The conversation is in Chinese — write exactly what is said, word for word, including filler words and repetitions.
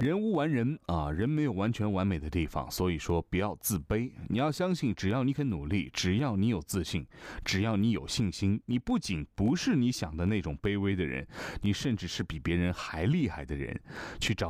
人无完人啊，人没有完全完美的地方，所以说不要自卑。你要相信，只要你肯努力，只要你有自信，只要你有信心，你不仅不是你想的那种卑微的人，你甚至是比别人还厉害的人。去找